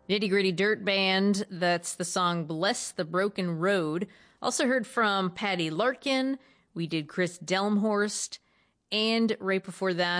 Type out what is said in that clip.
Nitty Gritty Dirt Band, that's the song Bless the Broken Road. Also heard from Patty Larkin. We did Chris Delmhorst. And right before that,